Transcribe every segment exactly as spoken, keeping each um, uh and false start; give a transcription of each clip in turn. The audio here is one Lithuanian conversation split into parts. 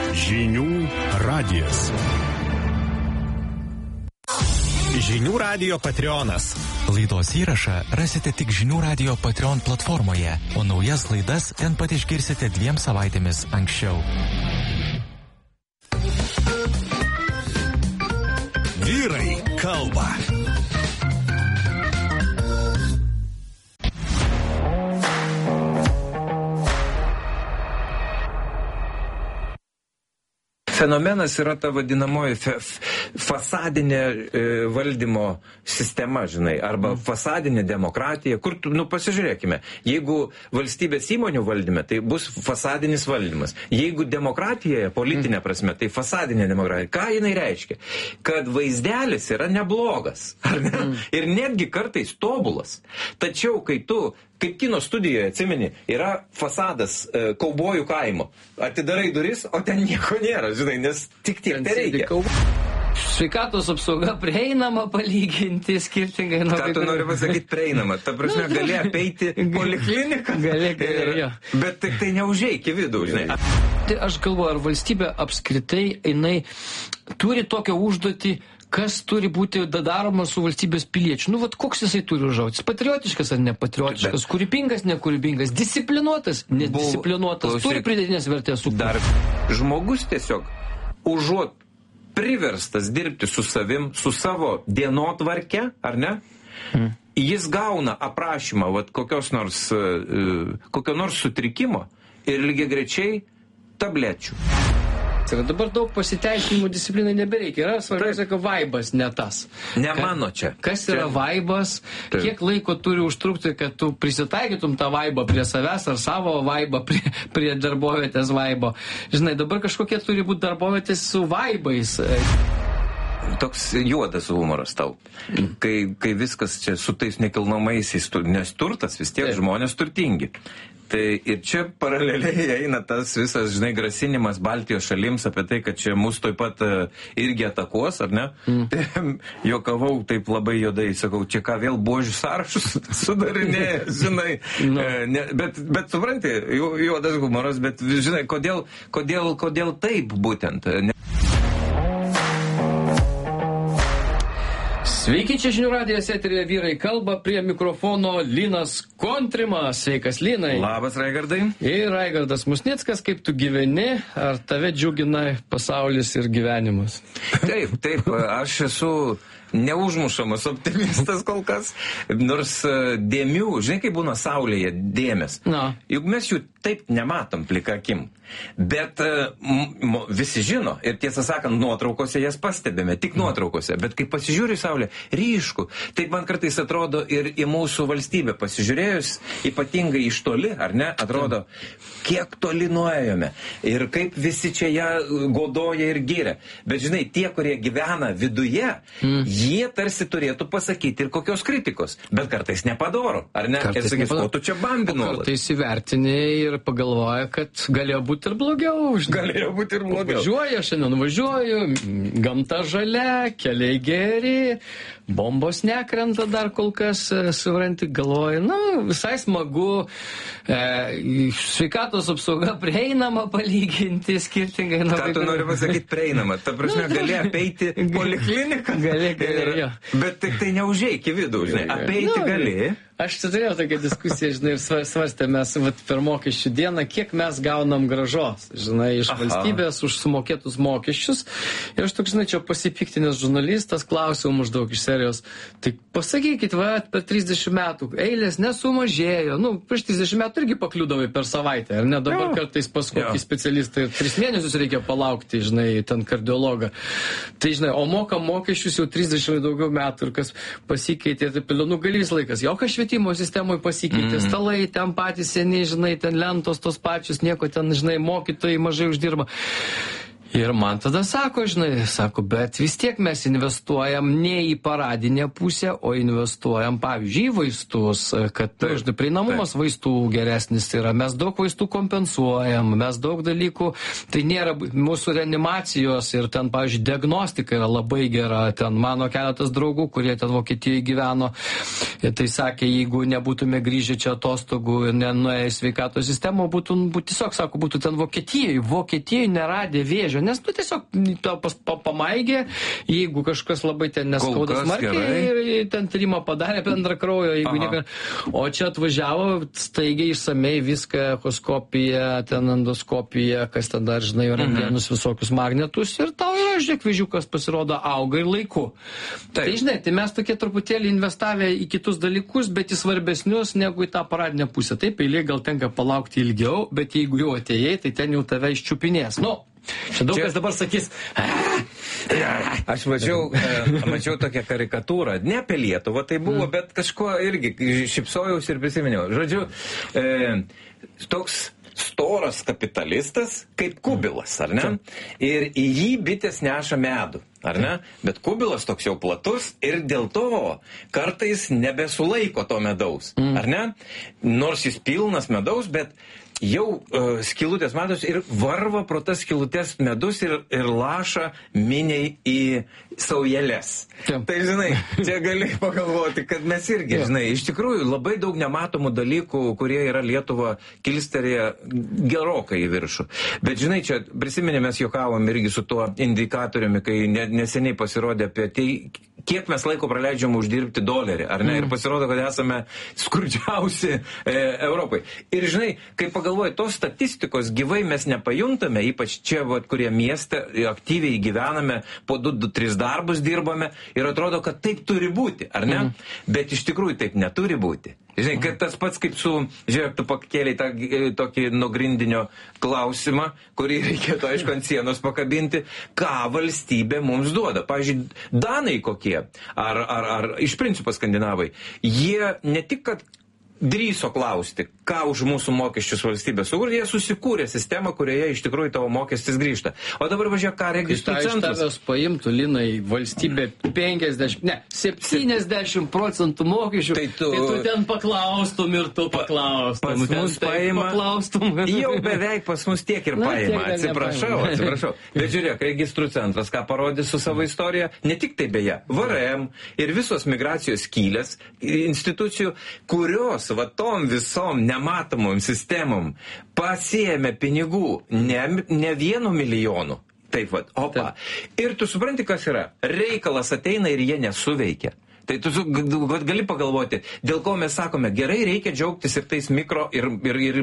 Žinių radijas. Žinių radijo Patreonas. Laidos įrašą rasite tik Žinių radijo Patreon platformoje, o naujas laidas ten pat išgirsite dviem savaitėmis anksčiau. Vyrai kalba. Fenomenas yra ta vadinamoji fe, fasadinė e, valdymo sistema, žinai, arba fasadinė demokratija, kur, nu, pasižiūrėkime, jeigu valstybės įmonių valdyme, tai bus fasadinis valdymas. Jeigu demokratijoje, politinė prasme, tai fasadinė demokratija. Ką jinai reiškia? Kad vaizdelis yra neblogas, ar ne? Mm. Ir netgi kartais tobulas. Tačiau, kai tu kaip kino studijoje, atsimeni, yra fasadas e, kaubojų kaimo. Atidarai duris, o ten nieko nėra, žinai, nes tik tiek tai reikia. Sveikatos apsauga prieinama palyginti skirtingai nuo... Ką tu nori pasakyti prieinama? Ta prasme, gali apeiti polikliniką. Gali, gali, jo. Bet tik tai neužeik į vidų, žinai. Tai aš galvoju, ar valstybė apskritai, jinai turi tokią užduotį, kas turi būti daroma su valstybės piliečiu. Nu, vat koks jisai turi užauti? Patriotiškas ar nepatriotiškas? Bet... Kūrybingas, nekūrybingas? Disciplinuotas, nedisciplinuotas? Buvo... Turi pridėtinės vertės su... Dar žmogus tiesiog užuot priverstas dirbti su savim, su savo dienotvarke, ar ne? Hmm. Jis gauna aprašymą vat, kokios nors, uh, kokio nors sutrikimo ir lygiagrečiai tablečių. Ir dabar daug pasiteisinimų disciplinai nebereikia. Yra svarbiausia, kad vaibas ne tas. Ne mano čia. Kas yra čia vaibas, taip. Kiek laiko turi užtrukti, kad tu prisitaikytum tą vaibą prie savęs ar savo vaibą prie, prie darbovietės vaibo. Žinai, dabar kažkokie turi būti darbovietės su vaibais. Toks juodas humoras tau. Kai, kai viskas čia su tais nekilnojamaisiais, nes turtas vis tiek taip. Žmonės turtingi. Tai ir čia paraleliai eina tas visas, žinai, grasinimas Baltijos šalims apie tai, kad čia mūsų taip pat uh, irgi atakuos, ar ne? Mm. Jokavau taip labai juodai, sakau, čia ką vėl buožių sąrašus sudarinėja, žinai. No. E, ne, bet, bet supranti, ju, juodas humoras, bet žinai, kodėl, kodėl, kodėl taip būtent? Ne... Sveiki, čia Žinių radijas eteryje Vyrai kalba, prie mikrofono Linas Kontrimas. Sveikas, Linai. Labas, Raigardai. Ir Raigardas Musnickas, kaip tu gyveni, ar tave džiugina pasaulis ir gyvenimas? Taip, taip, aš esu neužmušamas optimistas kol kas, nors dėmių, žinai, kaip būna saulėje dėmės. No. Juk mes jų taip nematom plika akim. Bet m, visi žino ir tiesą sakant, nuotraukose jas pastebėme, tik nuotraukose, bet kai pasižiūri į saulę, ryšku, taip man kartais atrodo ir į mūsų valstybę pasižiūrėjus, ypatingai iš toli, ar ne, atrodo, kiek toli nuėjome ir kaip visi čia ją godoja ir giria. Bet žinai, tie, kurie gyvena viduje, mm. jie tarsi turėtų pasakyti ir kokios kritikos, bet kartais nepadoro, ar ne? Ir sakys, o tu čia bambinu. Kartais įvertini ir pagalvoja, kad galėjo būti ir blogiau. Galėjo būti ir blogiau. Važiuoju, šiandien važiuoju, gamta žalia, keliai geri, bombos nekrenta dar kol kas, supranti, galvoju, nu, visai smagu, e, sveikatos apsauga prieinama palyginti skirtingai. Ką tu nori pasakyti prieinama? Ta prasme, gali apeiti polikliniką. Gali, gali, jo. Bet tik tai neužeik į vidų, žinai, apeiti gali. Aš čia turėjau tokią diskusiją, žinai, ir svarstėme vat, per mokesčių dieną, kiek mes gaunam gražos, žinai, iš Aha. valstybės už sumokėtus mokesčius. Ir aš toks, žinai, čia pasipiktinęs žurnalistas, klausiau maždaug iš serijos, tai pasakykit, va, per trisdešimt metų eilės nesumažėjo, nu, prieš trisdešimt metų irgi pakliūdavai per savaitę, ar ne, dabar jo. Kartais pas kokį jo. Specialistą ir tris mėnesius reikia palaukti, žinai, ten kardiologą. Tai, žinai, o moka mokesčius jau trisdešimt daugiau metų ir kas pasikeitė, tai nu, gali vis laikas, jo kažkaip švietimo sistemoje pasikeitė, mm. stalai ten patys seniai, žinai, ten lentos tos pačios, nieko ten, žinai, mokytojai mažai uždirba. Ir man tada sako, žinai, sako, bet vis tiek mes investuojam ne į paradinę pusę, o investuojam, pavyzdžiui, į vaistus, kad, taip, žinai, prieinamumas taip. Vaistų geresnis yra, mes daug vaistų kompensuojam, mes daug dalykų, tai nėra mūsų reanimacijos ir ten, pavyzdžiui, diagnostika yra labai gera, ten mano keletas draugų, kurie ten Vokietijoje gyveno, tai sakė, jeigu nebūtume grįžę čia atostogų ir nenuėję į sveikatos sistemą, būtų, būtų tiesiog, sako, būtų ten Vokietijoje, Vokietijoje neradę vėžio. Nes tu tiesiog to pas, pa, pamaigė, jeigu kažkas labai ten neskauda smarkiai ir, ir ten tyrimą padarė bendrą kraujo, jeigu nieka, o čia atvažiavo staigiai išsamei viską, echoskopija, ten endoskopija, kas ten dar, žinai, rengenus, visokius magnetus ir tau yra, žiūrėk, vėžiukas pasirodo auga ir laiku. Taip. Tai žinai, tai mes tokie truputėlį investavę į kitus dalykus, bet į svarbesnius negu į tą paradinę pusę. Taip, eilė gal tenka palaukti ilgiau, bet jeigu jau atėjai, tai ten jau tave iščiupinės. Nu, čia daug kas dabar sakys. Aš mačiau, mačiau tokią karikatūrą, ne apie Lietuvą tai buvo, mm. bet kažkuo irgi šipsojaus ir prisiminiau. Žodžiu, e, toks storas kapitalistas kaip Kubilas, ar ne? Ir į jį bitės neša medų, ar ne? Bet Kubilas toks jau platus ir dėl to kartais nebesulaiko to medaus, mm. ar ne? Nors jis pilnas medaus, bet jau uh, skilutės matos ir varva pro tas skilutės medus ir, ir laša miniai į saujelės. Taip. Tai, žinai, čia gali pagalvoti, kad mes irgi, Taip. žinai, iš tikrųjų labai daug nematomų dalykų, kurie yra Lietuva kilsterėje gerokai į viršų. Bet, žinai, čia prisiminė, mes juokavom irgi su tuo indikatoriumi, kai ne, neseniai pasirodė apie tai, kiek mes laiko praleidžiam uždirbti dolerį, ar ne? Mm. Ir pasirodo, kad esame skurdžiausi e, Europai. Ir, žinai, kai pagalvoji, tos statistikos gyvai mes nepajuntame, ypač čia, vat, kurie mieste aktyviai gyvename, po du tris darbus dirbame ir atrodo, kad taip turi būti, ar ne? Mm. Bet iš tikrųjų taip neturi būti. Žinai, kad tas pats kaip su, žiūrėk, tu pakėlei tą tokį nuo grindinio klausimą, kurį reikėtų, aišku, ant sienos pakabinti, ką valstybė mums duoda. Pavyzdžiui, Danai kokie, ar, ar, ar iš principo skandinavai, jie ne tik, kad drįso klausti, ką už mūsų mokesčius valstybė sukūrė, jie susikūrė sistemą, kurioje iš tikrųjų tavo mokestis grįžta. O dabar važiuok, ką registrų centras. Iš tavęs paimtų, Linai, valstybė penkiasdešimt, ne, septyniasdešimt procentų mokesčių, tai tu, tai tu ten paklaustum ir tu paklaustum. Pas mus paima, paklaustum. Jau beveik pas mus tiek ir Na, paima, tiek atsiprašau, nepaima. atsiprašau. Bet žiūrėk, registrų centras, ką parodė su savo istorija, ne tik tai beje, V R M ir visos migracijos skylės institucijų, kurios va tom visom nematomom sistemom pasiėmė pinigų ne, ne vienu milijonu. Taip, va, opa. Taip. Ir tu supranti, kas yra. Reikalas ateina ir jie nesuveikia. Tai tu gali pagalvoti, dėl ko mes sakome, gerai, reikia džiaugtis ir tais mikro ir, ir, ir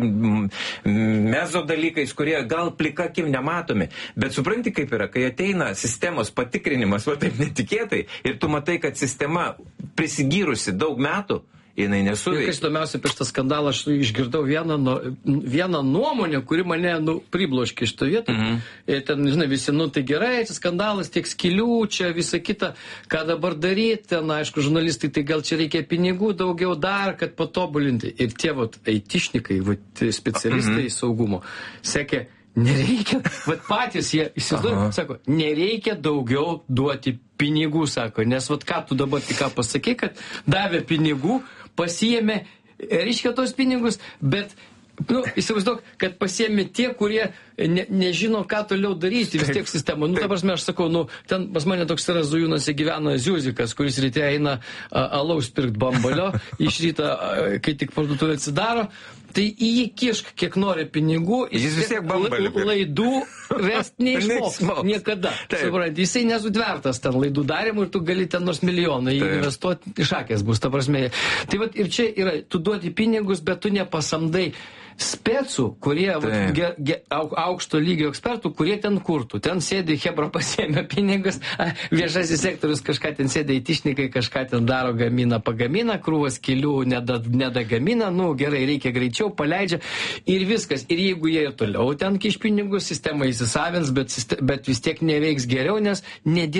mezo dalykais, kurie gal plika akim nematomi. Bet supranti, kaip yra, kai ateina sistemos patikrinimas, va taip netikėtai, ir tu matai, kad sistema prisigyrusi daug metų, jinai nesuveikia. Ir kas įdomiausia apie šitą skandalą, aš išgirdau vieną, vieną nuomonę, kuri mane nu, pribloškė šitą vietą. Mm-hmm. Ir ten, žinai, visi, nu tai gerai, čia skandalas, tiek skilių, čia visa kita, ką dabar daryti, ten, aišku, žurnalistai, tai gal čia reikia pinigų daugiau dar, kad patobulinti. Ir tie, vat, aitišnikai, vat, specialistai mm-hmm. saugumo, sekė, nereikia, vat patys jie, įsivaizduoju, sako, nereikia daugiau duoti pinigų, sako, nes vat ką tu dabar tik ką pasakei, kad davė pinigų, pasiėmė, reiškia tos pinigus, bet, nu, įsivaizduok, kad pasiėmė tie, kurie ne, nežino, ką toliau daryti, vis tiek sistema. Nu, dabar aš sakau, nu, ten pas mane toks yra Zujūnuose gyvena Ziuzikas, kuris ryte eina a, alaus pirkt bambalio, iš ryto, a, kai tik parduotuvė atsidaro, tai į jį kišk, kiek nori pinigų, jis vis tiek bambalį laidų vest neišmoks niekada. Supranti, jisai nesutvertas ten laidų darimų ir tu gali ten nors milijoną investuoti, iš akės bus, ta prasme. Tai vat ir čia yra, tu duodi pinigus, bet tu nepasamdai specų, kurie vat, ge, ge, aukšto lygio ekspertų, kurie ten kurtų. Ten sėdi, Hebra pasiėmė pinigus, viešasis sektorius kažką ten sėdi, aitišnikai kažką ten daro, gamina, pagamina, krūvas kelių neda, nedagamina, nu gerai, reikia greičiau, paleidžia ir viskas. Ir jeigu jie ir toliau ten kiš pinigus, sistema įsisavins, bet, bet vis tiek neveiks geriau, nes nedirbs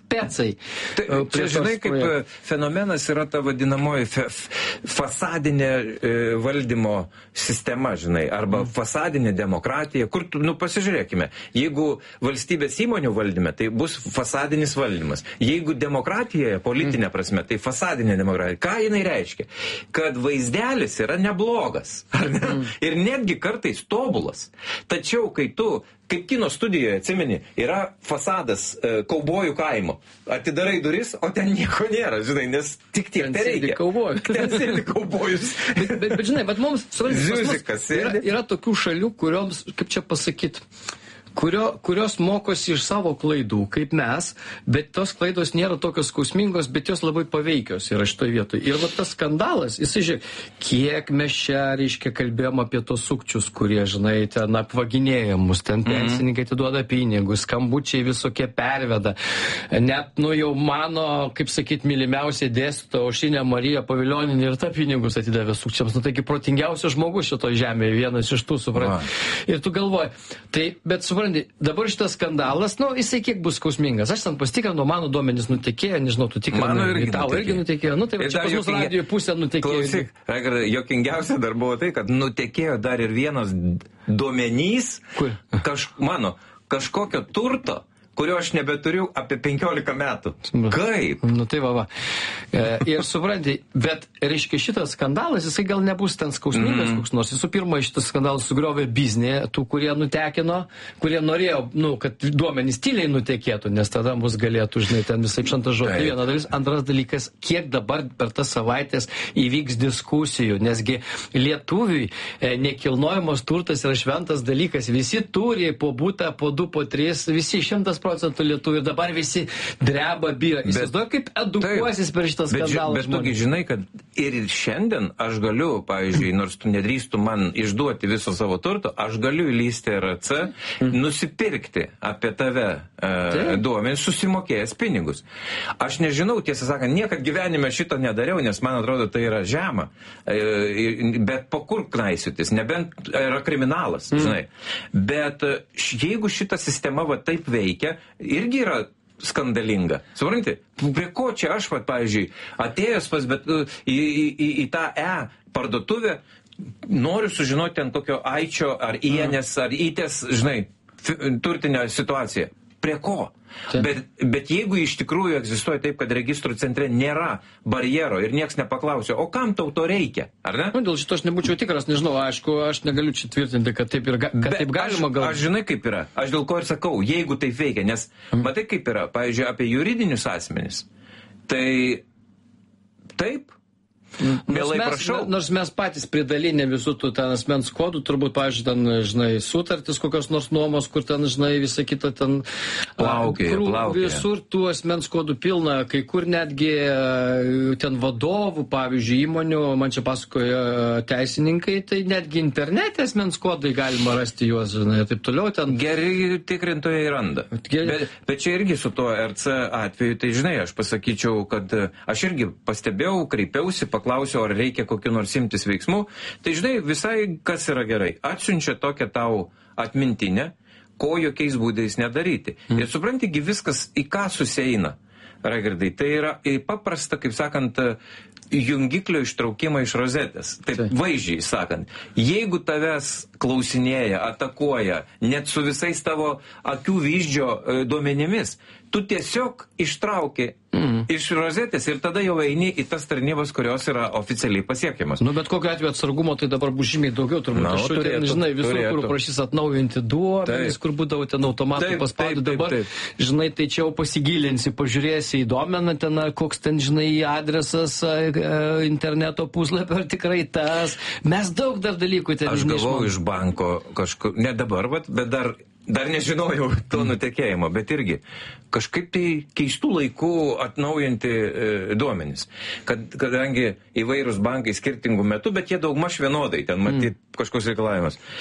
specai. Tai, čia, žinai, kaip projektų. Fenomenas yra ta vadinamoji fe, fasadinė e, valdymo sistema, žinai, arba mm. fasadinė demokratija, kur, nu, pasižiūrėkime, jeigu valstybės įmonių valdyme, tai bus fasadinis valdymas. Jeigu demokratijoje, politinė prasme, tai fasadinė demokratija. Ką jinai reiškia? Kad vaizdelis yra neblogas, ar ne? Mm. Ir netgi kartais tobulas. Tačiau, kai tu, kaip kino studijoje, atsimeni, yra fasadas e, kaubojų kaimo. Atidarai duris, o ten nieko nėra, žinai, nes tik tiek ten reikia. Ten sėdi kaubojus. bet, bet, bet, žinai, bet mums, Ziuzikas, yra, yra tokių šalių, kurioms, kaip čia pasakyti, Kurio, kurios mokosi iš savo klaidų, kaip mes, bet tos klaidos nėra tokios skausmingos, bet jos labai paveikios yra šitoje vietoje. Ir va tas skandalas, jisai žiūrėk, kiek mes čia, reiškia, kalbėjom apie tos sukčius, kurie, žinai, ten apvaginėja mus, ten pensininkai atiduoda pinigus, skambučiai visokie perveda. Net, nu, jau mano, kaip sakyt, mylimiausia dėstytoja Aušrinė Marija Pavilioninė ir ta pinigus atidavė sukčiams. Nu, taigi protingiausias žmogus šitoje žemėje, vienas iš tų, supranti. Ir tu galvoji, tai, bet supranti, dabar šitas skandalas, nu, jisai kiek bus skausmingas. Aš ten pasitikrinu, mano duomenys nutekėjo, nežinau, tu tikrinai, irgi tau irgi nutekėjo. Nu, tai va, čia pas mus radijoje pusė nutekėjo. Klausyk, Raigardai, jokingiausia dar buvo tai, kad nutekėjo dar ir vienas duomenys, kaž, mano, kažkokio turto, kurio aš nebeturiu apie penkiolika metų. Kaip? Nu tai va, va. E, ir supranti, bet, reiškia, šitas skandalas, jisai gal nebus ten skausmingas mm. koks nors. Visų pirma, šitas skandalas sugriovė biznį, tų, kurie nutekino, kurie norėjo, nu, kad duomenys tyliai nutekėtų, nes tada mus galėtų, žinai, ten visai šantažuoti. Tai viena dalis. Antras dalykas, kiek dabar per tas savaitės įvyks diskusijų, nesgi lietuviui e, nekilnojamas turtas yra šventas dalykas. Visi turi po butą, po du, po tris, visi šimtas procentų lietuvių ir dabar visi dreba, bijo. Įsivaizduoju, kaip edukuosis per šitą skandalą. Bet, bet tugi žinai, kad ir šiandien aš galiu, pavyzdžiui, nors tu nedrįstų man išduoti viso savo turto, aš galiu įlysti R C, mm. nusipirkti apie tave e, duomenys, susimokėjęs pinigus. Aš nežinau, tiesą sakant, niekad gyvenime šito nedariau, nes man atrodo, tai yra žema. E, bet po kur knaisiotis, nebent yra kriminalas, mm. žinai. Bet jeigu šita sistema va taip veikia, irgi yra skandalinga. Supranti, prie ko čia aš, pat, pavyzdžiui, atėjęs pas, bet į, į, į tą E parduotuvę, noriu sužinoti ant kokio aičio, ar ienės, ar įtės, žinai, turtinę situaciją. Prie ko? Bet, bet jeigu iš tikrųjų egzistuoja taip, kad registrų centre nėra barjero ir nieks nepaklausė, o kam tau to reikia, ar ne? Nu, dėl šito aš nebūčiau tikras, nežinau, aišku, aš negaliu čia tvirtinti, kad taip, ir ga, kad taip galima gal. Aš, aš žinai kaip yra, aš dėl ko ir sakau, jeigu taip veikia, nes mm. matai kaip yra, pavyzdžiui, apie juridinius asmenis, tai taip, Mielai mes, prašau. Nors mes patys pridalinė visų tų ten asmens kodų, turbūt, pavyzdžiui, ten, žinai, sutartis kokios nors nuomos, kur ten, žinai, visą kitą ten plaukė, plaukė. Visur tų asmens kodų pilna, kai kur netgi ten vadovų, pavyzdžiui, įmonių, man čia pasakoja teisininkai, tai netgi internete asmens kodai galima rasti juos, žinai, ir taip toliau ten. Geri tikrintojai randa. Geri... Bet, bet čia irgi su tuo R C atveju, tai žinai, aš pasakyčiau, kad aš irgi pastebėjau, kreipiausi, paklausiau, klausiau, ar reikia kokiu nors imtis veiksmų, tai žinai, visai kas yra gerai. Atsiunčia tokią tau atmintinę, ko jokiais būdais nedaryti. Mm. Ir suprantigi viskas į ką susieina, Raigardai. Tai yra paprasta, kaip sakant, jungiklio ištraukimą iš rozetės. Taip, tai. Vaizdžiai sakant. Jeigu tavęs klausinėja, atakuoja, net su visais tavo akių vyzdžio e, duomenimis, tu tiesiog ištrauki mm. iš rozetės ir tada jau eini į tas tarnybas, kurios yra oficialiai pasiekiamas. Nu, bet kokiu atveju atsargumo tai dabar bus žymiai daugiau, turbūt. Aš jau ten, žinai, visur, turėtų. Kur prašys atnaujinti duomenys, kur būdavo ten automatai paspaudų dabar. Taip, taip. Žinai, tai čia jau pasigilinsi, pažiūrėsi į duomeną, ten, koks ten, žinai, adresas interneto puslapio, ar tikrai tas. Mes daug dar dalykų ten. Aš gavau iš banko kažkur, ne dabar, bet dar Dar nežinojau to nutekėjimo, bet irgi kažkaip tai keistų laikų atnaujinti e, duomenys. Kad, kadangi įvairūs bankai skirtingų metų, bet jie daugmaž vienodai, ten matyti mm. kažkoks reikalavimas.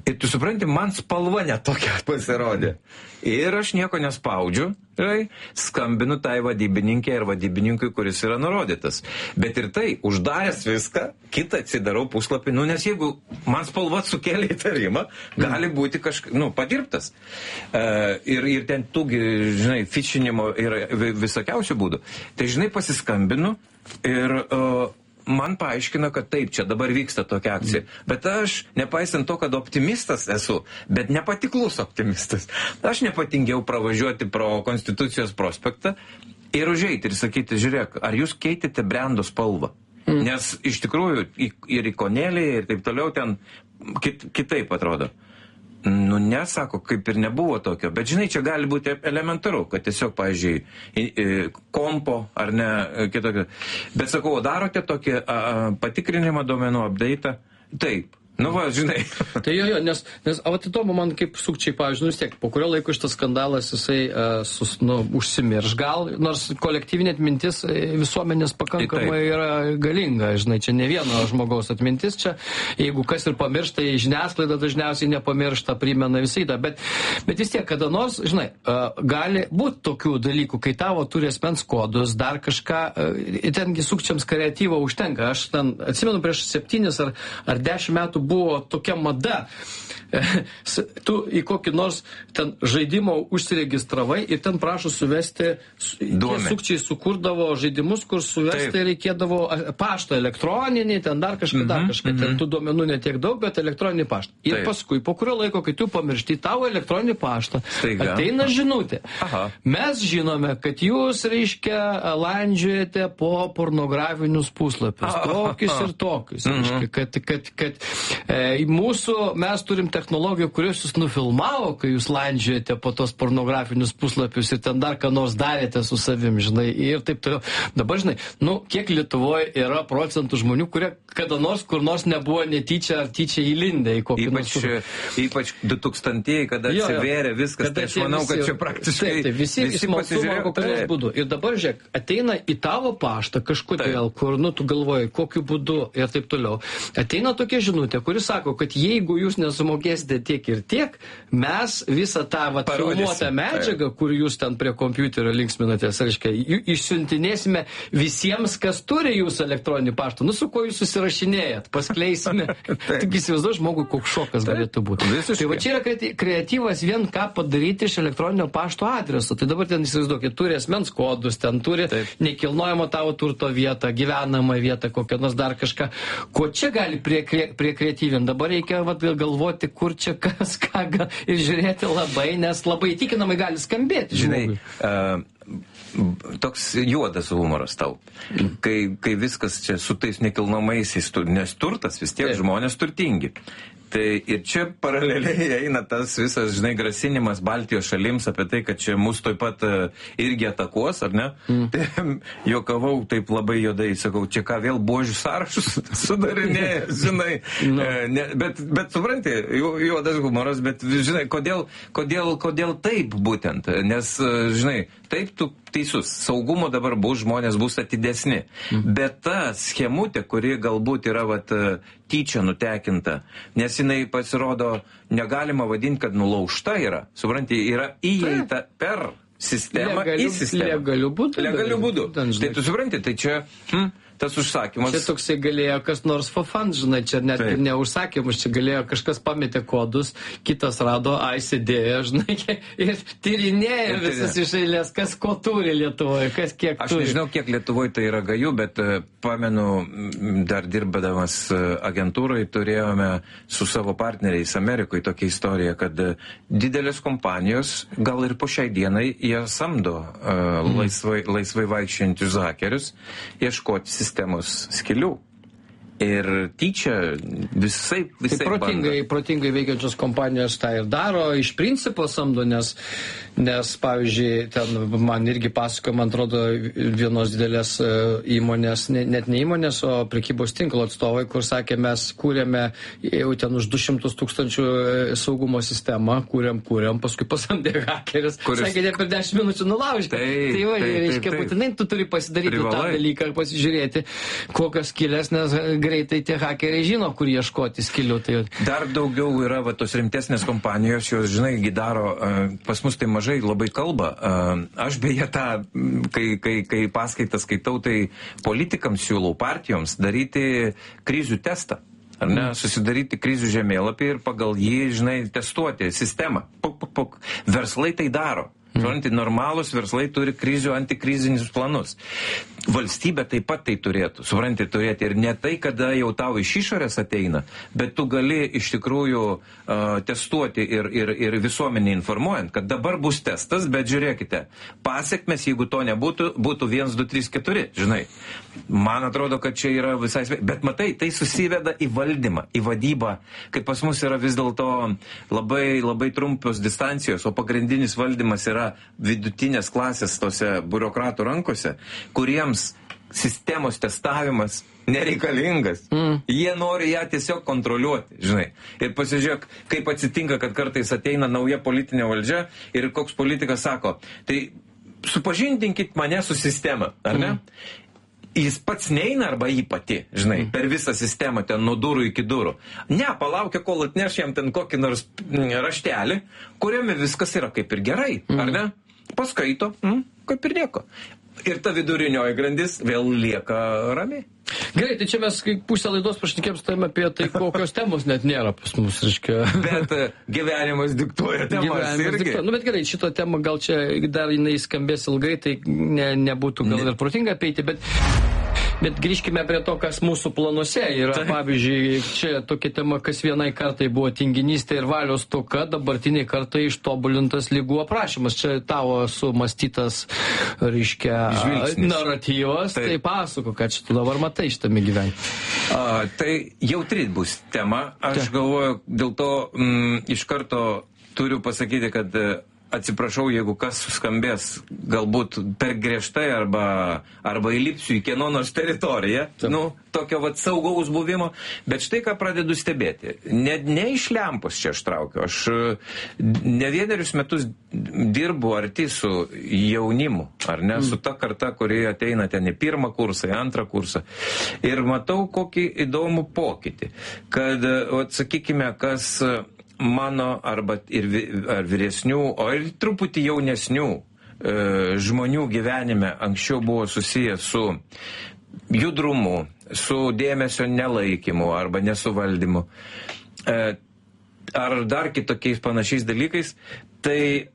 Ir tu supranti, man spalva netokia pasirodė. Ir aš nieko nespaudžiu, žinai, skambinu tai vadybininkė ir vadybininkui, kuris yra nurodytas. Bet ir tai, uždaręs viską, kitą atsidarau puslapį, nu, nes jeigu man spalva sukėlė įtarimą, gali būti kažkaip, nu, padirbtas. Uh, ir, ir ten tų, žinai, fičinimo yra visokiausių būdų. Tai, žinai, pasiskambinu ir... Uh, man paaiškina, kad taip, čia dabar vyksta tokia akcija. Mm. Bet aš, nepaisant to, kad optimistas esu, bet nepatiklus optimistas, aš nepatingėjau pravažiuoti pro Konstitucijos prospektą ir užeiti ir sakyti, žiūrėk, ar jūs keitėte brendo spalvą? Mm. Nes iš tikrųjų ir ikonėlė ir taip toliau ten kit, kitaip atrodo. Nu, nesako, kaip ir nebuvo tokio, bet žinai, čia gali būti elementaru, kad tiesiog, pavyzdžiui, kompo ar ne kitokio. Bet sakau, darote tokį a, patikrinimą duomenų update'ą? Taip. Nu va, žinai. Tai jo, jo, nes, nes o tai įdomu man kaip sukčiai, pavyzdžiui, nu vis tiek, po kurio laiko šitas skandalas jisai uh, sus, nu, užsimirš gal, nors kolektyvinė atmintis visuomenės pakankamai yra galinga, žinai, čia ne vieno žmogaus atmintis, čia jeigu kas ir pamiršta, žiniasklaida dažniausiai nepamiršta, primena visai tą, bet, bet vis tiek, kada nors, žinai, uh, gali būti tokių dalykų, kai tavo turi asmens kodus, dar kažką, uh, tengi sukčiams kreatyvo užtenka, aš ten atsimenu prieš septynis ar, ar dešimt metų buvo tokia mada. Tu į kokį nors ten žaidimą užsiregistravai ir ten prašo suvesti, tie sukčiai sukurdavo žaidimus, kur suvesti Taip. reikėdavo paštą elektroninį, ten dar kažką, mm-hmm, dar kažką, mm-hmm. ten tų duomenų netiek daug, bet elektroninį paštą. Ir Taip. paskui, po kurio laiko, kai tu pamiršti tavo elektroninį paštą, Staiga. ateina žinutė. Aha. Mes žinome, kad jūs, reiškia, landžiujate po pornografinius puslapius, Aha. tokius ir tokius. Mm-hmm. Reiškia, kad, kad, kad e, mūsų, mes turim technologijų, kurios jūs nufilmavo, kai jūs landžiojate po tos pornografinius puslapius ir ten dar ką nors darėte su savim, žinai, ir taip toliau. Dabar, žinai, nu, kiek Lietuvoje yra procentų žmonių, kurie kada nors, kur nors nebuvo netyčia ar tyčia įlindę į kokį ypač, nors... Ypač du tūkstantieji, kada jo, atsivėrė viskas, tai aš manau, visi, kad čia praktiškai taip, tai visi, visi pasižiūrėjo kokiu nors būdu. Ir dabar, žiūrėk, ateina į tavo paštą kažkodėl, taip. kur, nu, tu galvoji, kokiu būdu ir taip toliau. Ateina tokia žinutė, kuri sako, kad jeigu jūs nesumokėsite tiek ir tiek, mes visą tą vat, filmuotą medžiagą, kur jūs ten prie kompiuterio linksminatės, reiškia, išsiuntinėsime visiems, kas turi jūsų elektroninį paštą. Nu, su kuo jūs susirašinėjat, paskleisime. Tik įsivaizduoju žmogui, koks šokas galėtų būti. Visiškai. Tai va čia yra kreatyvas vien ką padaryti iš elektroninio pašto adreso. Tai dabar ten įsivaizduokit, turi asmens kodus, ten turi Taip. nekilnojamo tavo turto vietą, gyvenamą vietą, kokią nors dar kažką. Ko čia gali prie, prie kreatyvin? Dabar reikia vat, galvoti, kur čia kas ką gal, ir žiūrėti labai, nes labai įtikinamai gali skambėti. Žinai, uh, toks juodas humoras tau. Kai, kai viskas čia su tais nekilnojamaisiais, nes turtas vis tiek Taip. žmonės turtingi. Tai ir čia paraleliai eina tas visas, žinai, grasinimas Baltijos šalims apie tai, kad čia mus taip pat uh, irgi atakuos, ar ne? Mm. Tai juokavau taip labai juodai, sakau, čia ką vėl buožių sąrašus sudarinėja, žinai. No. Uh, ne, bet, bet supranti, ju, juodas humoras, bet žinai, kodėl, kodėl, kodėl taip būtent? Nes, uh, žinai, taip tu teisus, saugumo dabar bus, žmonės bus atidesni. Mm. Bet ta schemutė, kuri galbūt yra vat, tyčia nutekinta, nes jinai pasirodo, negalima vadinti, kad nulaužta yra. Supranti, yra įeita per sistemą legaliu, į sistemą. Legaliu būdu. Legaliu būdu. Tai tu supranti, tai čia... Hm, tas užsakymas. Čia toksai galėjo kas nors for fun, žinai, čia net Taip. ir ne užsakymus, čia galėjo kažkas pametė kodus, kitas rado, ai sėdėjo, žinai, ir tyrinėjo visas iš eilės, kas ko turi Lietuvoje, kas kiek Aš turi. Aš nežinau, kiek Lietuvoje tai yra gaju, bet uh, pamenu, dar dirbadamas uh, agentūrai, turėjome su savo partneriais Amerikoje tokią istoriją, kad uh, didelės kompanijos, gal ir po šiai dienai, jie samdo uh, mm. laisvai, laisvai vaikščiančius hakerius, ieškoti sistemos skilių. Ir tyčia visai, visai tai protingai, protingai veikiančios kompanijos tą ir daro, iš principo samdo, nes, nes pavyzdžiui, ten man irgi pasakoja, man atrodo, vienos didelės įmonės, ne, net ne įmonės, o prekybos tinklo atstovai, kur sakė, mes kūrėme jau ten už du šimtus tūkstančių saugumo sistemą, kūrėm, kūrėm, paskui pasamdė hakeris, Kuris... sakė, ne per dešimt minučių nulaužė. Tai, tai va, tai, reiškia, tai, būtinai tu turi pasidaryti Privalai. tą dalyką ir pasižiūrėti, kokios skilės, nes greitai tie hakeriai žino, kur ieškoti skilių. Tai... Dar daugiau yra va, tos rimtesnės kompanijos, jos, žinai, daro, pas mus tai mažai labai kalba. Aš beje tą, kai, kai, kai paskaitas skaitau, tai politikams siūlau partijoms daryti krizių testą. Ar ne, susidaryti krizių žemėlapį ir pagal jį, žinai, testuoti sistemą. Puk, puk, puk. Verslai tai daro. Žinai, normalūs verslai turi krizių, antikrizinius planus. Valstybė taip pat tai turėtų, supranti, turėti. Ir ne tai, kada jau tau iš išorės ateina, bet tu gali iš tikrųjų uh, testuoti ir, ir, ir visuomenį informuojant, kad dabar bus testas, bet žiūrėkite, pasiekmes, jeigu to nebūtų, būtų vienas, du, trys, keturi, žinai. Man atrodo, kad čia yra visai... Bet matai, tai susiveda į valdymą, į vadybą, kai pas mus yra vis dėlto labai, labai trumpios distancijos, o pagrindinis valdymas yra vidutinės klasės tose biurokratų rankose, kuriems sistemos testavimas nereikalingas. Mm. Jie nori ją tiesiog kontroliuoti, žinai. Ir pasižiūrėk, kaip atsitinka, kad kartais ateina nauja politinė valdžia ir koks politikas sako, tai supažindinkit mane su sistema, ar ne? Mm. Jis pats neina arba jį pati, žinai, per visą sistemą ten nuo durų iki durų. Ne, palaukia, kol atneš jam ten kokį nors raštelį, kuriame viskas yra kaip ir gerai, ar ne? Paskaito, mm, kaip ir nieko. Ir ta vidurinioji grandis vėl lieka ramiai. Gerai, tai čia mes pusę laidos prašnekėm stojame apie tai, kokios temos net nėra pas mus, reiškia. Bet gyvenimas diktuoja temas gyvenimas irgi. Diktuoja. Nu, bet gerai, šitą temą gal čia dar jinai skambės ilgai, tai ne, nebūtų gal ir protinga apeiti, bet... Bet grįžkime prie to, kas mūsų planuose yra. Pavyzdžiui, čia tokia tema, kas vienai kartai buvo tinginystė ir valios toka, dabartiniai kartai ištobulintas lygų aprašymas. Čia tavo sumastytas, reiškia, žvilgsnis, naratyvas. Taip. Tai pasako, kad čia tu dabar matai šitame gyvenime. A, tai jautri bus tema. Aš Ta. galvoju, dėl to mm, iš karto turiu pasakyti, kad atsiprašau, jeigu kas skambės galbūt per griežtai arba, arba įlipsiu į kieno nors teritoriją, Taip. nu, tokio vat saugaus buvimo, bet štai ką pradedu stebėti. Ne, ne iš lempos čia aš traukiu. Aš ne vienerius metus dirbu arti su jaunimu, ar ne, mm. su ta karta, kurie ateina ten į pirmą kursą, į antrą kursą. Ir matau kokį įdomų pokytį, kad, vat, sakykime, kas mano arba ir ar vyresnių, o ir truputį jaunesnių e, žmonių gyvenime anksčiau buvo susijęs su judrumu, su dėmesio nelaikymu arba nesuvaldymu, e, ar dar kitokiais panašiais dalykais, tai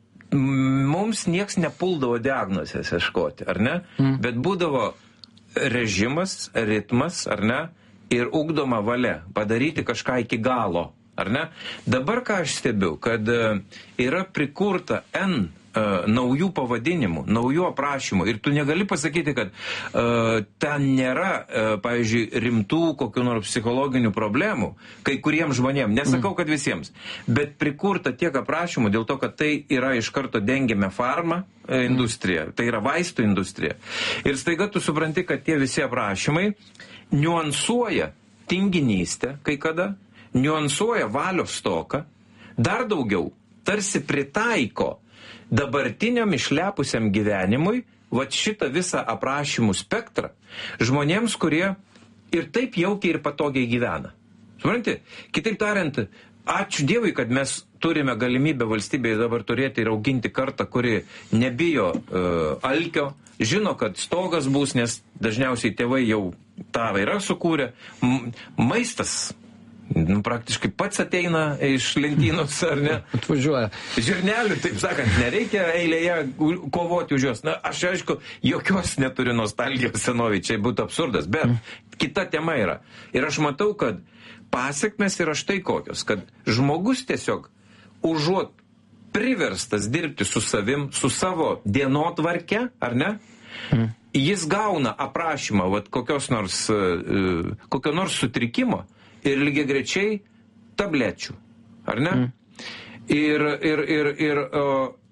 mums nieks nepuldavo diagnozės ieškoti, ar ne? Mm. Bet būdavo režimas, ritmas, ar ne? Ir ugdoma valia padaryti kažką iki galo. Ar ne? Dabar ką aš stebiu, kad yra prikurta N uh, naujų pavadinimų, naujų aprašymų ir tu negali pasakyti, kad uh, ten nėra, uh, pavyzdžiui, rimtų kokių nors psichologinių problemų kai kuriems žmonėms, nesakau, kad visiems, bet prikurta tiek aprašymų dėl to, kad tai yra iš karto dengiame farma industrija, tai yra vaistų industrija. Ir staiga tu supranti, kad tie visi aprašymai niuansuoja tinginystę kai kada, niuansuoja valios stoką, dar daugiau tarsi pritaiko dabartiniam išlepusiam gyvenimui vat šitą visą aprašymų spektrą žmonėms, kurie ir taip jaukiai ir patogiai gyvena. Supranti? Kitaip tariant, ačiū Dievui, kad mes turime galimybę valstybėje dabar turėti ir auginti kartą, kuri nebijo uh, alkio, žino, kad stogas bus, nes dažniausiai tėvai jau tą yra sukūrę. M- maistas Nu, praktiškai pats ateina iš lentynos, ar ne? Atvažiuoja. Žirnelių, taip sakant, nereikia eilėje kovoti už juos. Na, aš aišku, jokios neturiu nostalgijos senoviai, čia būtų absurdas, bet mm. kita tema yra. Ir aš matau, kad pasiekmes yra štai kokios, kad žmogus tiesiog užuot priverstas dirbti su savim, su savo dienotvarke, ar ne? Mm. Jis gauna aprašymą vat, kokios nors, uh, kokio nors sutrikimo, ir lygiai grečiai tablečių, ar ne? Mm. Ir, ir, ir, ir o,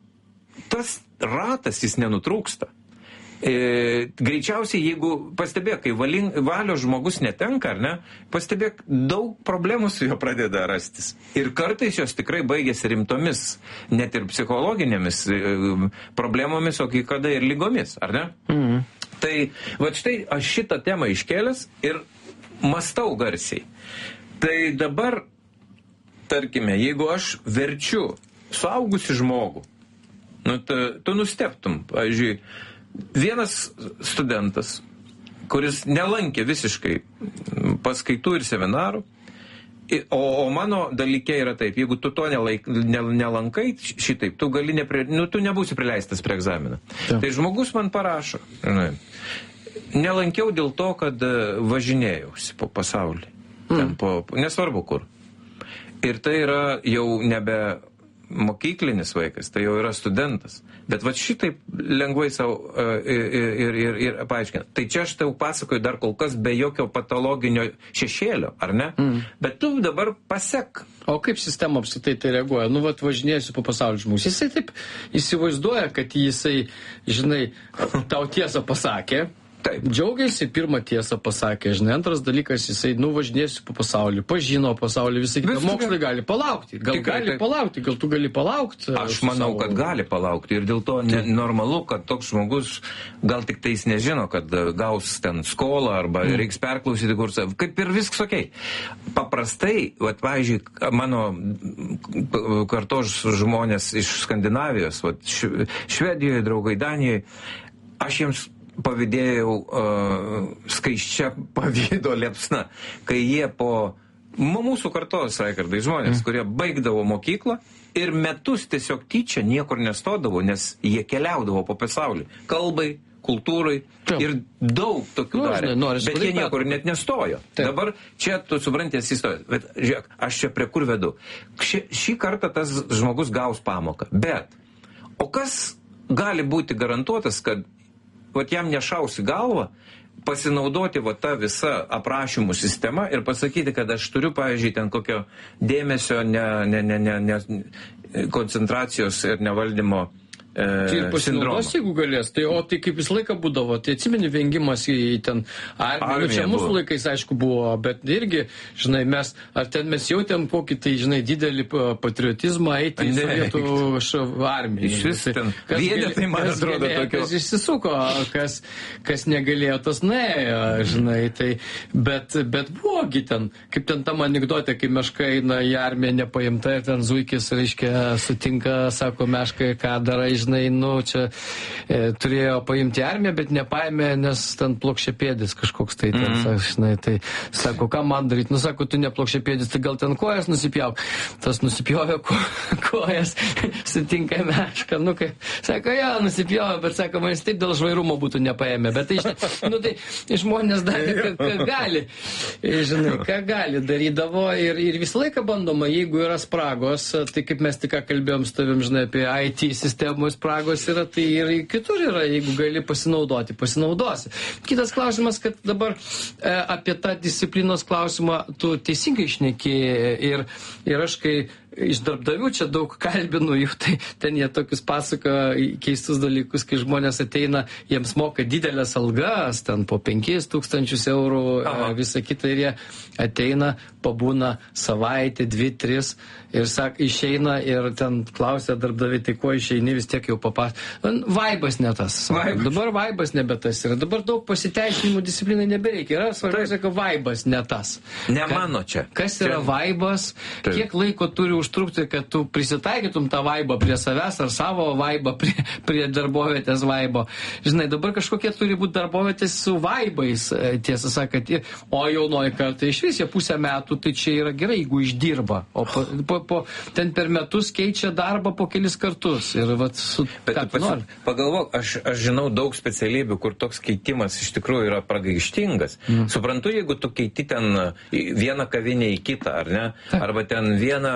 tas ratas jis nenutrūksta. E, greičiausiai, jeigu pastebėk, kai valin, valios žmogus netenka, ar ne, pastebėk, daug problemų su juo pradeda rastis. Ir kartais jos tikrai baigėsi rimtomis, net ir psichologinėmis e, problemomis, o kai kada ir lygomis, ar ne? Mm. Tai, va štai, aš šitą temą iškėlęs ir mastau garsiai. Tai dabar, tarkime, jeigu aš verčiu suaugusi žmogų, nu, tu, tu nustebtum. Pavyzdžiui, vienas studentas, kuris nelankė visiškai paskaitų ir seminarų, o, o mano dalyke yra taip, jeigu tu to nelaik, nel, nelankai šitaip, tu, gali nepri, nu, tu nebūsi prileistas prie egzaminą. Ja. Tai žmogus man parašo, žinai, nelankiau dėl to, kad važinėjausi po pasaulį, mm. po, nesvarbu kur. Ir tai yra jau nebe mokyklinis vaikas, tai jau yra studentas. Bet va šitaip lengvai savo uh, ir, ir, ir, ir paaiškina. Tai čia aš tau pasakoju dar kol kas be jokio patologinio šešėlio, ar ne? Mm. Bet tu dabar pasek. O kaip sistema apskritai tai reaguoja? Nu, vat važinėsiu po pasaulio žmogus. Jisai taip įsivaizduoja, kad jisai, žinai, tau tiesą pasakė. Taip. Džiaugiasi, pirmą tiesą pasakė, žinai, antras dalykas, jisai nuvažinėsiu po pasaulį, pažino pasaulį, visai kitą. Mokslai gali palaukti, gal tikrai, gali palaukti, gal tu gali palaukti. Aš manau, savo... kad gali palaukti ir dėl to ne, normalu, kad toks žmogus, gal tik tai jis nežino, kad gaus ten skolą arba mm. reiks perklausyti kursą, kaip ir viskas okei. Paprastai, vat, pavyzdžiui, mano kartos žmonės iš Skandinavijos, vat, Švedijoje, draugai Danijoje, aš jiems pavydėjau uh, skaiščia pavydo liepsna, kai jie po mūsų kartos, Raigardai, žmonės, mm. kurie baigdavo mokyklą ir metus tiesiog tyčia niekur nestodavo, nes jie keliaudavo po pasaulį, kalbai, kultūrai Taip. Ir daug tokių nu, darė, nori, bet jie niekur net nestojo. Taip. Dabar čia tu suprantės įstojo, bet žiūrėk, aš čia prie kur vedu. Ši, šį kartą tas žmogus gaus pamoką, bet o kas gali būti garantuotas, kad vat jam nešausi galvą, pasinaudoti va tą visą aprašymų sistemą ir pasakyti, kad aš turiu, pavyzdžiui, ten kokio dėmesio, ne, ne, ne, ne, ne, koncentracijos ir nevaldymo e, tai ir pasinaudos, jeigu galės. Tai, o tai kaip visą laiką būdavo, tai atsimeni vengimas į ten armiją. Čia mūsų buvo. Laikais, aišku, buvo, bet irgi, žinai, mes, ar ten mes jautėm kokį tai, žinai, didelį patriotizmą eiti į sovietų armiją. Iš vis ten vienetai, man atrodo, tokio. Kas išsisuko, kas, kas negalėjo, tas nuėjo, žinai, tai, bet, bet buvogi ten, kaip ten tam anekdotė, kai meška eina į armiją nepaimta ir ten zuikis, reiškia, sutinka, sako meškai, ką darai, žinai, nu, čia e, turėjo paimti armiją, bet nepaėmė, nes ten plokščiapėdis kažkoks tai, ten, mm -hmm. žinai, tai sako, ką man daryti, nu, sako, tu ne plokščiapėdis, tai gal ten kojas nusipjauk. Tas nusipjovė ko, kojas, sutinka mešką, nu, kai, sako, jo, nusipjovė, bet sako, man jis taip dėl žvairumo būtų nepaėmė, bet tai, žinai, nu, tai žmonės darė, ką, ką gali, žinai, ką gali darydavo ir, ir visą laiką bandoma, jeigu yra spragos, tai kaip mes tik ką kalbėjom su tavim, žinai, apie I T sistemų spragos yra, tai ir kitur yra, jeigu gali pasinaudoti, pasinaudosi. Kitas klausimas, kad dabar e, apie tą disciplinos klausimą tu teisingai šneki ir, ir aš kai iš darbdavių čia daug kalbinu jų, tai ten jie tokius pasako keistus dalykus, kai žmonės ateina, jiems moka didelės algas, ten po penkis tūkstančius eurų, Aha. visą kitą, ir jie ateina, pabūna savaitę, dvi, tris, ir sak, išeina ir ten klausia darbdaviai, tai kuo išeini, vis tiek jau papas. Vaibas ne tas. Vaibas. Dabar vaibas nebe tas yra. Dabar daug pasiteisinimų disciplinai nebereikia. Yra svarbiausia, kad vaibas ne tas. Ne Ka, mano čia. Kas yra čia. Vaibas? Taip. Kiek laiko turi užtrukti, kad tu prisitaikytum tą vaibą prie savęs ar savo vaibą prie, prie darbovietės vaibo. Žinai, dabar kažkokie turi būti darbovietės su vaibais, tiesą sakant. O jaunoji kartai iš vis, jie pusę metų, tai čia yra gerai, jeigu išdirba. O po, po, po, ten per metus keičia darbą po kelis kartus. Ir vat su... Bet pasi, pagalvok, aš, aš žinau daug specialybių, kur toks keitimas iš tikrųjų yra pragaištingas. Mm. Suprantu, jeigu tu keiti ten vieną kavinę į kitą, ar ne? Ta. Arba ten vieną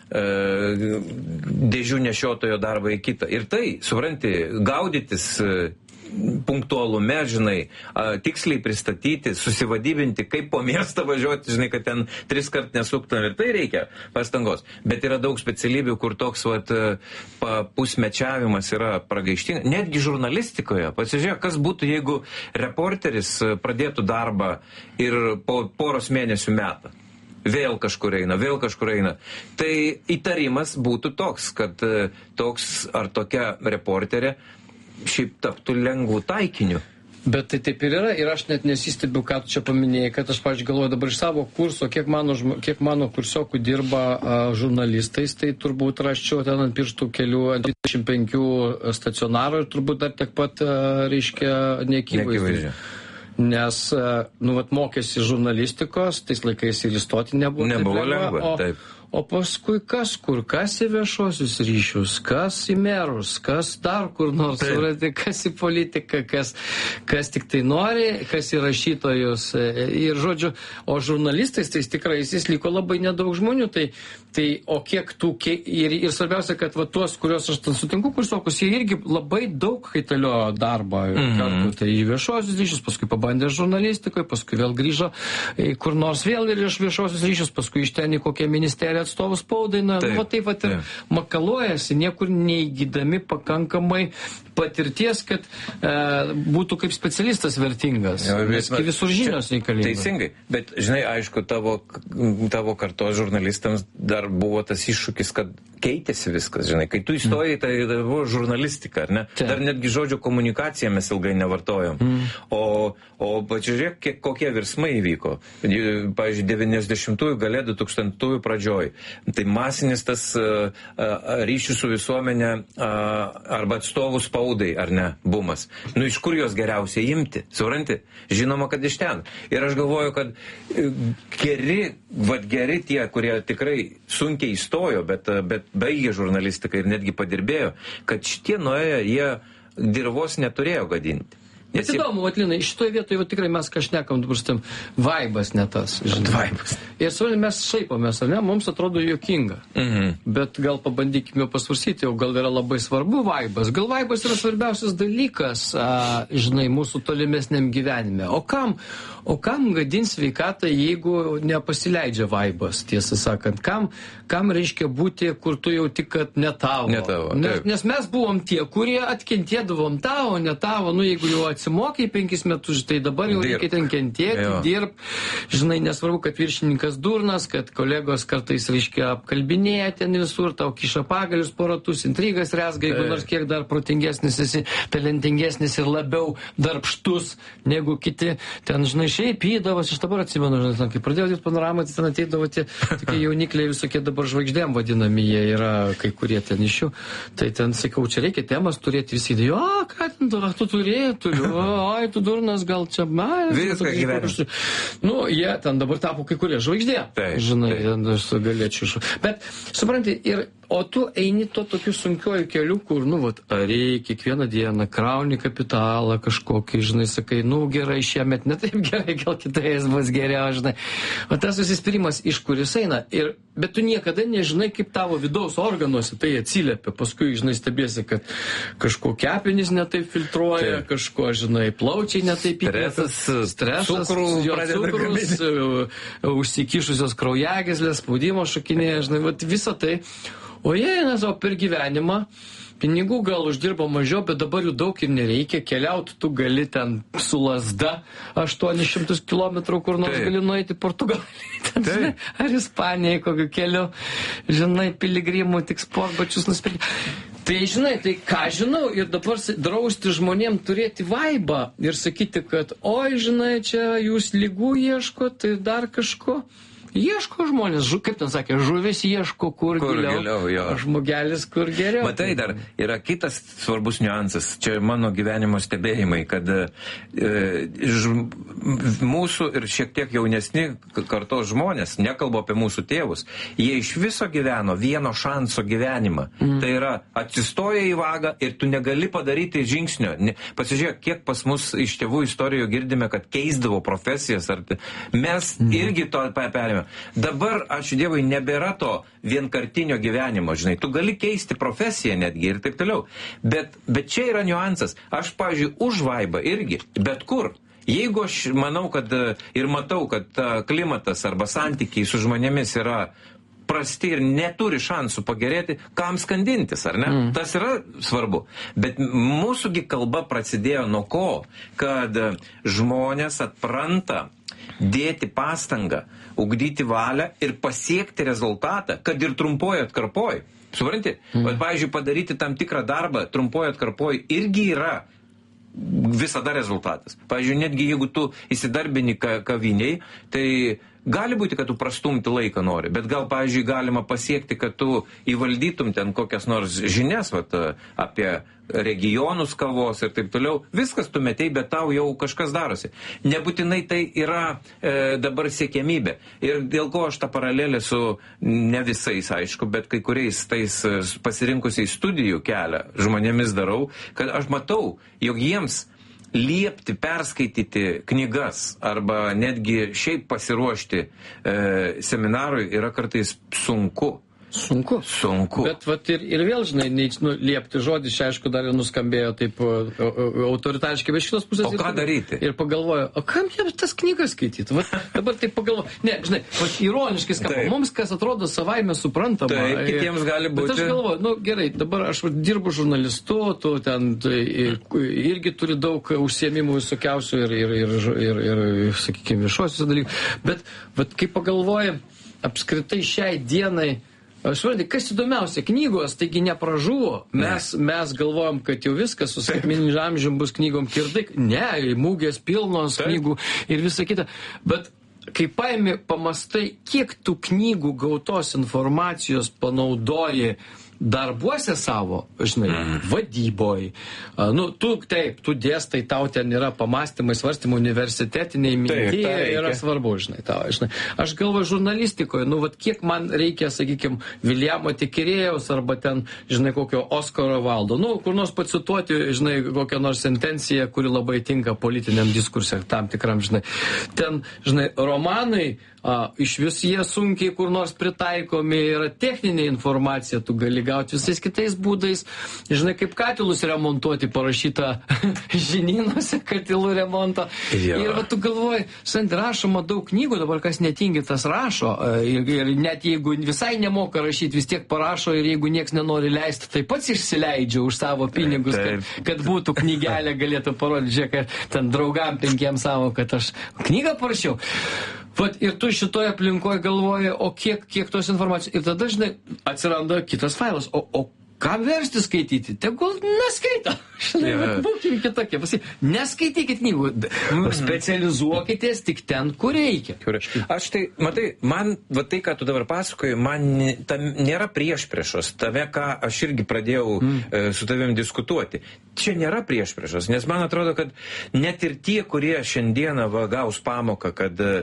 e, dėžių nešiotojo darbą į kitą. Ir tai, supranti, gaudytis e, punktualume, žinai, a, tiksliai pristatyti, susivadybinti, kaip po miestą važiuoti, žinai, kad ten tris kart nesuktum, ir tai reikia pastangos. Bet yra daug specialybių, kur toks vat, pusmečiavimas yra pragaištingas. Netgi žurnalistikoje, pasižiūrėk, kas būtų, jeigu reporteris pradėtų darbą ir po poros mėnesių metą. Vėl kažkur eina, vėl kažkur eina. Tai įtarimas būtų toks, kad toks ar tokia reporterė šiaip taptų lengvų taikiniu. Bet tai taip ir yra, ir aš net nesistebiu, ką tu čia paminėjai, kad aš, pavyzdžiui, galvoju dabar iš savo kurso, kiek mano, kiek mano kursiokų dirba a, žurnalistais, tai turbūt raščiau ten ant pirštų kelių, ant dvidešimt penkių stacionarų ir turbūt dar tiek pat, a, reiškia, neakivaizdžiai. Nes, a, nu, vat mokėsi žurnalistikos, tais laikais ir įstoti nebuvo. Nebuvo lengva, o, taip. O paskui kas kur, kas į viešuosius ryšius, kas į merus, kas dar kur nors, surati, kas į politiką, kas, kas tik tai nori, kas į rašytojus. Ir žodžiu, o žurnalistais tai tikrai jis liko labai nedaug žmonių. Tai, tai o kiek tų, ir, ir svarbiausia, kad va tuos, kuriuos aš ten sutinku kursiokus, jie irgi labai daug kaitalio darbą. Mm-hmm. Kartu, tai į viešuosius ryšius, paskui pabandė žurnalistikoje, paskui vėl grįžo kur nors vėl ir iš viešuosius ryšius, paskui iš ten į kokią ministeriją atstovų spaudai, na, taip, va taip pat ir makaluojasi, niekur neįgydami pakankamai patirties, kad e, būtų kaip specialistas vertingas. Jo, nes visur žinios reikalingos. Teisingai, bet, žinai, aišku, tavo, tavo kartos žurnalistams dar buvo tas iššūkis, kad keitėsi viskas, žinai, kai tu įstojai, tai buvo žurnalistika, ar ne? Taip. Dar netgi žodžio komunikaciją mes ilgai nevartojom. Mm. O, o pažiūrėk, kokie virsmai įvyko. Pavyzdžiui, devyniasdešimtųjų gale, du tūkstantųjų pradžioj. Tai masinis tas uh, uh, ryšių su visuomenė uh, arba atstovų spaudai, ar ne, bumas. Nu, iš kur jos geriausiai imti? Supranti? Žinoma, kad iš ten. Ir aš galvoju, kad geri, vat geri tie, kurie tikrai sunkiai įstojo, bet, bet baigė žurnalistiką ir netgi padirbėjo, kad šitie nuėjo, jie dirvos neturėjo gadinti. Bet įdomu, Vatlinai, šitoje vietoje va, tikrai mes kažnekam, dabar stim, vaibas ne tas, žinai. Vaibas. Ir suolim mes šaipomės, ar ne, mums atrodo juokinga. Mhm. Bet gal pabandykime pasvarsyti, o gal yra labai svarbu vaibas. Gal vaibas yra svarbiausias dalykas, a, žinai, mūsų tolimesniam gyvenime. O kam, o kam gadins sveikatą, jeigu nepasileidžia vaibas, tiesą sakant? Kam, kam reiškia būti, kur tu jau tik, kad ne tavo? Ne tavo, nes, nes mes buvom tie, kurie atkentėdavom tavo, ne tavo, nu jeigu jau atsimokai penkis metus, tai dabar jau reikia ten kentėti, dirb. Žinai, nesvarbu, kad viršininkas durnas, kad kolegos kartais, reiškia, apkalbinėja ten visur, tau kiša pagalius po ratus, intrigas rezga, jeigu nors kiek dar protingesnis esi, talentingesnis ir labiau darbštus negu kiti. Ten, žinai, šiaip įdavas, aš dabar atsimenu, žinai, kai pradėjau dirbti panoramą, tai ten ateidavo tie tokie jaunikliai, visokie dabar žvaigždėm vadinami, jie yra kai kurie ten iš jų. Tai ten, sakau, čia reikia temas turėti visi, o, ką ten, tu turėjai, turiu. Oi, tu durnas, gal čia... Viską gyvenime. Nu, jie ten dabar tapo kai kurie žvaigždė. Taip, žinai, taip. Aš galėčiau. Bet, supranti, ir, o tu eini to tokiu sunkiuoju keliu, kur, nu, vat, ariai, kiekvieną dieną krauni kapitalą kažkokį, žinai, sakai, nu, gerai, šiemet ne taip gerai, gal kitais bus geriau, žinai. O tas susispyrimas, iš kur jis eina. Ir, bet tu niekada nežinai, kaip tavo vidaus organuose tai atsiliepia. Paskui, žinai, stebėsi, kad kažko kepenys netaip filtruoja, taip. Kažko, žinai, plaučiai netaip įkvėpia. Stresas, stresas, cukrų, cukrus, užsikišusios kraujagyslės, spaudimo šokinėje, žinai, vat visą tai. O jie, nes, o per gyvenimą pinigų gal uždirba mažiau, bet dabar jų daug ir nereikia. Keliauti tu gali ten su lasda aštuonis šimtus kilometrų, kur nors Taip. Gali nueiti Portugaliją. Ten, ar Ispanijai kokiu keliu, žinai, piligrimų tik sportbačius nusipirkti. Tai, žinai, tai ką žinau, ir dabar drausti žmonėm turėti vaibą ir sakyti, kad, oi, žinai, čia jūs lygų ieškot ir dar kažko. Ieško žmonės, žu, kaip ten sakė, žuvis ieško kur, kur giliau, giliau jo. Žmogelis kur geriau. Matai, dar yra kitas svarbus niuansas, čia mano gyvenimo stebėjimai, kad e, ž, mūsų ir šiek tiek jaunesni kartos žmonės, nekalbu apie mūsų tėvus, jie iš viso gyveno vieno šanso gyvenimą. Mm. Tai yra, atsistoja į vagą ir tu negali padaryti žingsnio. Ne, pasižiūrėk, kiek pas mus iš tėvų istorijų girdime, kad keisdavo profesijas. Ar mes mm. irgi to perėmėme. Dabar, ačiū Dievui, nebėra to vienkartinio gyvenimo, žinai, tu gali keisti profesiją netgi ir taip toliau. Bet, bet čia yra niuansas. Aš, pavyzdžiui, už vaibą irgi, bet kur. Jeigu aš manau, kad ir matau, kad klimatas arba santykiai su žmonėmis yra prasti ir neturi šansų pagerėti, kam skandintis, ar ne? Mm. Tas yra svarbu. Bet mūsųgi kalba prasidėjo nuo ko, kad žmonės atpranta dėti pastangą, ugdyti valią ir pasiekti rezultatą, kad ir trumpoji atkarpoj. Supranti? Mm. Bet, pavyzdžiui, padaryti tam tikrą darbą trumpoji atkarpoj irgi yra visada rezultatas. Pavyzdžiui, netgi jeigu tu įsidarbini ka, kaviniai, tai gali būti, kad tu prastumti laiką nori, bet gal, pavyzdžiui, galima pasiekti, kad tu įvaldytum ten kokias nors žinias vat, apie regionus kavos ir taip toliau. Viskas tu metei, bet tau jau kažkas darosi. Nebūtinai tai yra e, dabar siekiamybė. Ir dėl ko aš tą paralelę su ne visais, aišku, bet kai kuriais tais pasirinkusiais studijų kelią žmonėmis darau, kad aš matau, jog jiems liepti perskaityti knygas arba netgi šiaip pasiruošti e, seminarui yra kartais sunku. Sunku. Sunku. Bet vat ir, ir vėl, žinai, neįs, nu, liepti žodis, čia aišku, dar nuskambėjo taip autoritariškai, bet šitos pusės... O ką ir, daryti? Ir pagalvoju, o kam jie tas knygas skaityti? Vat, dabar taip pagalvoju, ne, žinai, vat, ironiškai skamba, mums kas atrodo savaime suprantama. Taip, kitiems gali būti. Bet aš galvoju, nu gerai, dabar aš dirbu žurnalistu, tu ten tai, irgi turi daug užsiėmimų visokiausių ir, ir, ir, ir, ir, ir sakykime, viešuosius dalykų. Bet vat, kai pagalvoju, apskritai šiai dienai, suprantate, kas įdomiausia, knygos, taigi nepražuvo. Mes, ne. mes galvojam, kad jau viskas su skaitmeniniu amžium bus knygom kirdik. Ne, mūgės pilnos Taip. knygų ir visa kita. Bet kai paimi, pamastai, kiek tų knygų gautos informacijos panaudoji darbuose savo, žinai, mm. vadyboj. Nu, tu taip, tu dėstai, tau ten yra pamastymai, svarstymai universitetiniai, minty yra svarbu, žinai, tau, žinai. Aš galvoju, žurnalistikoje, nu, vat kiek man reikia, sakykime, Viljamo Tikirėjaus arba ten, žinai, kokio Oskaro Valdo. Nu, kur nors pacituoti, žinai, kokią nors sentenciją, kuri labai tinka politiniam diskursui, tam tikram, žinai. Ten, žinai, romanai, a, iš vis jie sunkiai kur nors pritaikomi, yra techninė informacija, tu gali gauti visais kitais būdais. Žinai, kaip katilus remontuoti parašyta žinynuose katilų remonto. Jo. Ir va, tu galvoji, sant rašoma daug knygų, dabar kas netingi, tas rašo. Ir, ir net jeigu visai nemoka rašyti, vis tiek parašo ir jeigu nieks nenori leisti, tai pats išsileidžia už savo pinigus, taip, taip. Kad, kad būtų knygelė, galėtų parodyti, žiūrėk, ten draugam penkiems savo, kad aš knygą parašiau. Vat, ir tu šitoje aplinkoje galvoji, o kiek, kiek tos informacijos. Ir tada, žinai, atsiranda kitas failas. O, o kam versti skaityti? Tegul neskaita. Žinai, yeah. Būkim kitokie. Pasi, neskaitykit knygų. Specializuokitės tik ten, kur reikia. Aš tai, matai, man, va tai, ką tu dabar pasakoji, man tam nėra priešpriešos. Tave, ką aš irgi pradėjau mm. e, su tavim diskutuoti. Čia nėra priešpriešos, nes man atrodo, kad net ir tie, kurie šiandieną va, gaus pamoką, kad e,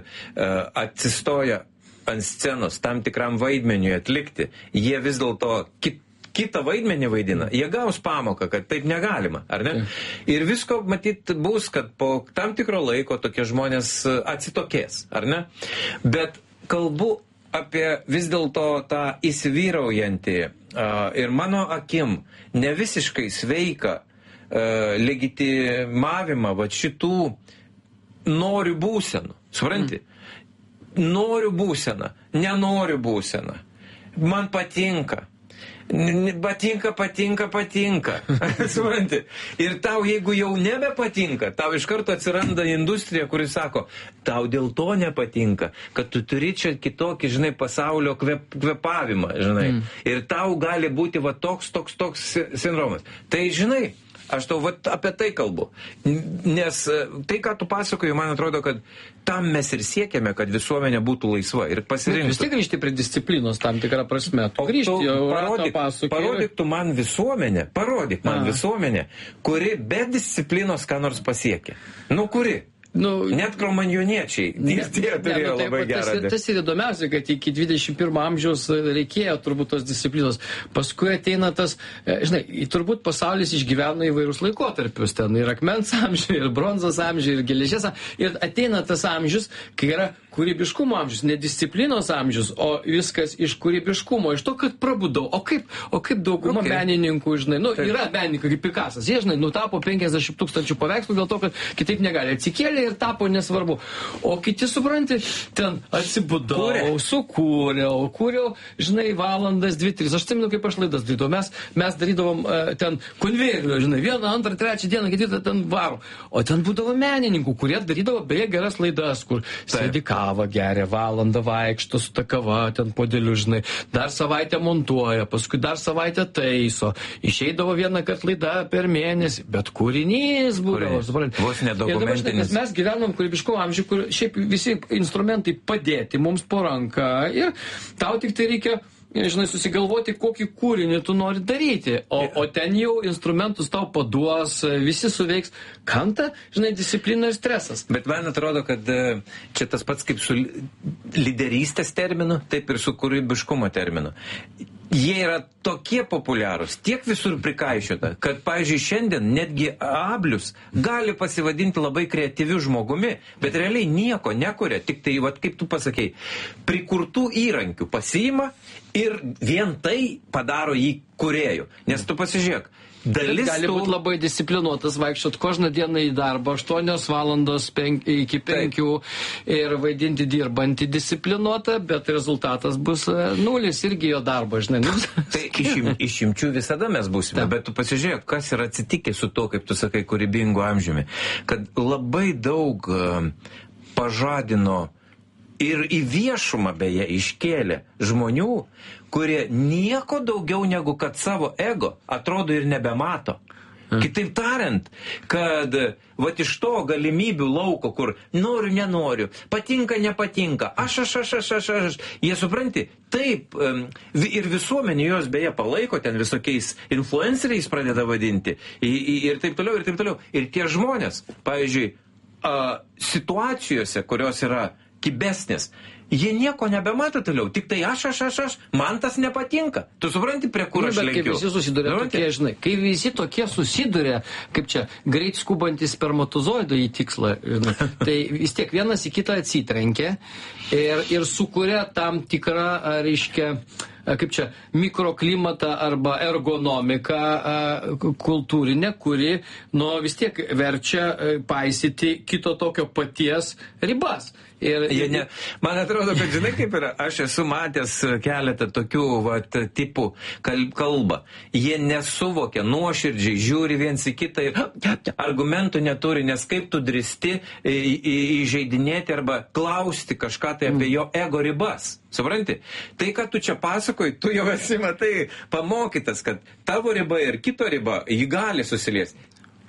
atsistoja ant scenos tam tikram vaidmeniui atlikti, jie vis dėlto kit kitą vaidmenį vaidina, jie gaus pamoką, kad taip negalima, ar ne? Ir visko, matyt, bus, kad po tam tikro laiko tokie žmonės atsitokės, ar ne? Bet kalbu apie vis dėlto tą įsivyraujantį uh, ir mano akim ne visiškai sveiką uh, legitimavimą va šitų noriu būsenų. Supranti? Mm. Noriu būseną, nenoriu būseną. Man patinka. Patinka, patinka, patinka. Supranti? Ir tau, jeigu jau nebepatinka, tau iš karto atsiranda industrija, kuris sako, tau dėl to nepatinka, kad tu turi čia kitokį, žinai, pasaulio kvep, kvepavimą, žinai. Mm. Ir tau gali būti va toks, toks, toks sindromas. Tai, žinai, aš tau vat, apie tai kalbu. Nes tai, ką tu pasakoji, man atrodo, kad tam mes ir siekiame, kad visuomenė būtų laisva ir pasirinktų. Vis tiek grįžti prie disciplinos tam tikrą prasme. Tu grįžti, jau parodyk, parodyk tu man visuomenę, parodyk man Aha. visuomenę, kuri be disciplinos ką nors pasiekė. Nu, kuri? Nu, net kromanjoniečiai ne, tie turėjo ne, nu, labai gerą. Tas, tas ir įdomiausia, kad iki dvidešimt pirmo amžiaus reikėjo turbūt tos disciplinos. Paskui ateina tas, žinai, turbūt pasaulis išgyvena įvairius laikotarpius. Ten ir akmens amžiai, ir bronzos amžiai, ir geležies amžiai. Ir ateina tas amžius, kai yra kūrybiškumo amžius, ne disciplinos amžius, o viskas iš kūrybiškumo, iš to, kad prabudau. O kaip, o kaip dauguma okay. menininkų, žinai, nu, Taip. yra menininkai kaip Pikasas. Jie, žinai, nutapo penkiasdešimt tūkstančių paveikslų dėl to, kad kitaip negali. Atsikėlė ir tapo nesvarbu. O kiti, supranti, ten atsibudau, Kūrė. sukūriau, kūriau, žinai, valandas, dvi, tris. Aš atsimenu, kaip aš laidas darydavau. Mes, mes darydavom uh, ten konvejerio, žinai, vieną, antrą, trečią dieną, ketvirtą ten varo. O ten būdavo menininkų, kurie darydavo beje geras laidas, kur sėdi kavą geria, valandą vaikšto su ta kava, ten podėliu, žinai, dar savaitę montuoja, paskui dar savaitę taiso, išeidavo vieną kartą laida per mėnesį, bet kūrinys būdavo, suprantate. Vos nedokumentinis. Mes gyvenom kūrybiškumo amžių, kur šiaip visi instrumentai padėti mums po ranką ir tau tik tai reikia, žinai, susigalvoti, kokį kūrinį tu nori daryti, o, o ten jau instrumentus tau paduos, visi suveiks. Kam ta, žinai, disciplina ir stresas? Bet man atrodo, kad čia tas pats kaip su lyderystės terminu, taip ir su kūrybiškumo terminu. Jie yra tokie populiarūs, tiek visur prikaišiota, kad, pavyzdžiui, šiandien netgi Ablius gali pasivadinti labai kreatyviu žmogumi, bet realiai nieko nekuria, tik tai, vat, kaip tu pasakei, prikurtų įrankių pasiima ir vien tai padaro jį kūrėju. Nes tu pasižiūrėk, dalis gali tų... būti labai disciplinuotas, vaikščiot kožną dieną į darbą, aštuonios valandos penk, iki penkių ir vaidinti dirbantį disciplinuotą, bet rezultatas bus nulis irgi jo darbo, žinai. Tai išim, išimčių visada mes būsime, bet tu pasižiūrėk, kas yra atsitikę su to, kaip tu sakai, kūrybingu amžiumi, kad labai daug pažadino ir į viešumą beje iškėlė žmonių, kurie nieko daugiau negu kad savo ego atrodo ir nebemato. Mm. Kitaip tariant, kad vat iš to galimybių lauko, kur noriu, nenoriu, patinka, nepatinka, aš, aš, aš, aš, aš, aš, jie supranti, taip, ir visuomenė jos beje palaiko, ten visokiais influenceriais pradeda vadinti, ir taip toliau, ir taip toliau. Ir tie žmonės, pavyzdžiui, situacijose, kurios yra kibesnės, jie nieko nebemato toliau, tik tai aš, aš, aš, aš, man tas nepatinka. Tu supranti, prie kur aš lenkiu? Kai visi susiduria tokie, žinai, kai visi tokie susiduria, kaip čia, greit skubantys spermatozoidai į tikslą, žinai, tai vis tiek vienas į kitą atsitrenkia ir, ir sukuria tam tikrą, reiškia, kaip čia, mikroklimatą arba ergonomiką kultūrinę, kuri, nu, vis tiek verčia paisyti kito tokio paties ribas. Ir, ir... Ne, man atrodo, kad žinai kaip yra, aš esu matęs keletą tokių vat, tipų kalbą. Jie nesuvokia, nuoširdžiai žiūri viens į kitą ir argumentų neturi, nes kaip tu dristi įžeidinėti arba klausti kažką tai apie jo ego ribas. Supranti? Tai, kad tu čia pasakoji, tu jau esi, matai, pamokytas, kad tavo riba ir kito riba, jį gali susiliesti.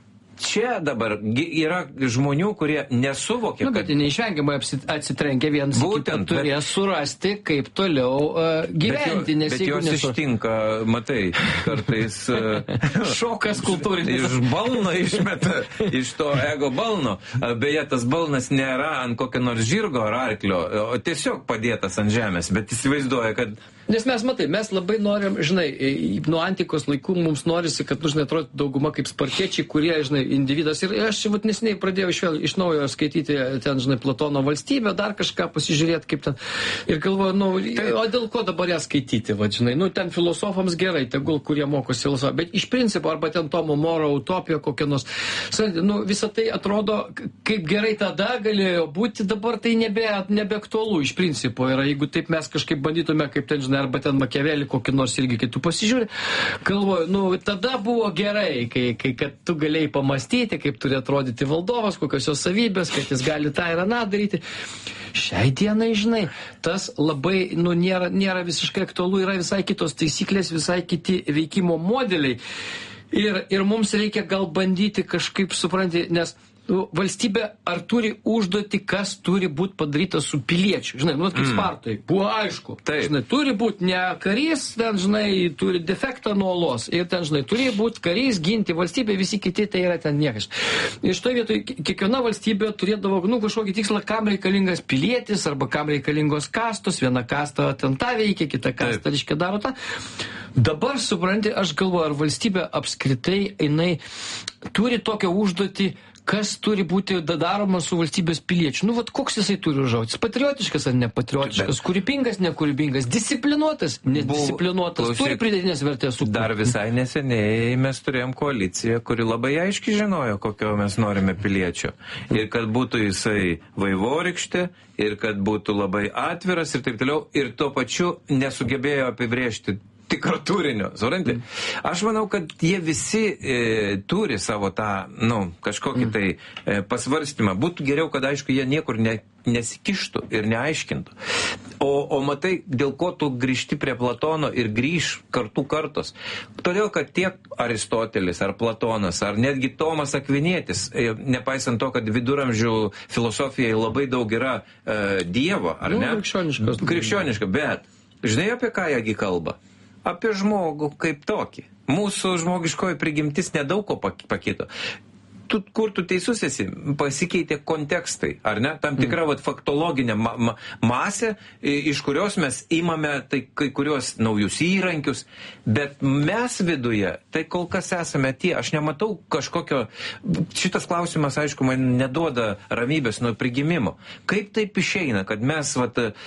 Čia dabar yra žmonių, kurie nesuvokia, nu, bet kad... neišvengiamai atsitrenkia vienas kitą, turės surasti, kaip toliau uh, gyventi, nes bet jos nesu... ištinka, matai, kartais uh, šokas kultūrinis. Iš balno išmeta, iš to ego balno. Beje, tas balnas nėra ant kokio nors žirgo ar arklio, o tiesiog padėtas ant žemės, bet įsivaizduoja, kad... Nes mes, matai, mes labai norim, žinai, nuo antikos laikų mums norisi, kad, nu, žinai, atrodytų dauguma kaip spartiečiai, kurie, žinai, individas. Ir aš vat nesiniai pradėjau iš, iš naujo skaityti ten, žinai, Platono Valstybę, dar kažką pasižiūrėti, kaip ten. Ir galvoju, nu, tai, o dėl ko dabar ją skaityti, va, žinai, nu, ten filosofams gerai, tegul, kurie mokosi filosofiją. Bet iš principo, arba ten Tomo Moro utopija kokia nors. Nu, visą tai atrodo, kaip gerai tada galėjo būti, dabar tai nebe, nebeaktualu iš principo. Ir jeigu taip mes kažkaip bandytume, kaip ten, žinai, arba ten Makiavelį kokį nors irgi, kai tu pasižiūri, galvoju, nu, tada buvo gerai, kai, kai kad tu galėjai pamastyti, kaip turi atrodyti valdovas, kokios jos savybės, kad jis gali tą ir aną daryti. Šiai dienai, žinai, tas labai, nu, nėra, nėra visiškai aktualu, yra visai kitos taisyklės, visai kiti veikimo modeliai. Ir, ir mums reikia gal bandyti kažkaip supranti, nes nu, valstybė ar turi užduoti, kas turi būti padaryta su piliečiu. Žinai, nu, kaip mm. Spartai, buvo aišku. Taip. Žinai, turi būti ne karys, ten, žinai, turi defektą nuo olos. Ir ten, žinai, turi būti karys, ginti valstybę, visi kiti tai yra ten niekas. Ir šitoje vietoje kiekviena valstybė turėdavo, nu, kažkokį tikslą, kam reikalingas pilietis, arba kam reikalingos kastos. Viena kasta ten tą veikia, kita kasta, reiškia, daro tą. Dabar, supranti, aš galvoju, ar valstybė apskritai, jinai turi tokią užduotį, kas turi būti daroma su valstybės piliečiu. Nu, vat koks jisai turi užauti? Patriotiškas ar nepatriotiškas? Kūrybingas, nekūrybingas? Disciplinuotas, nedisciplinuotas? Buvo, turi pridėtinės vertės sukurti. Dar visai neseniai mes turėjom koaliciją, kuri labai aiškiai žinojo, kokio mes norime piliečio. Ir kad būtų jisai vaivorykštė, ir kad būtų labai atviras ir taip toliau. Ir tuo pačiu nesugebėjo apibrėžti tikro turinio, supranti? Aš manau, kad jie visi e, turi savo tą, nu, kažkokį tai e, pasvarstymą. Būtų geriau, kad, aišku, jie niekur ne, nesikištų ir neaiškintų. O, o matai, dėl ko tu grįžti prie Platono ir grįž kartų kartos. Todėl, kad tiek Aristotelis ar Platonas, ar netgi Tomas Akvinietis, nepaisant to, kad viduramžių filosofijai labai daug yra e, Dievo, ar nu, ne? Krikščioniškas. Krikščioniška, bet žinai, apie ką jie kalba? Apie žmogų kaip tokį. Mūsų žmogiškoji prigimtis nedaug ko pakito. Tu, kur tu teisus esi, pasikeitė kontekstai, ar ne? Tam tikra vat, faktologinė ma ma masė, iš kurios mes imame tai kai kurios naujus įrankius, bet mes viduje, tai kol kas esame tie. Aš nematau kažkokio, šitas klausimas, aišku, man neduoda ramybės nuo prigimimo. Kaip taip išeina, kad mes vat,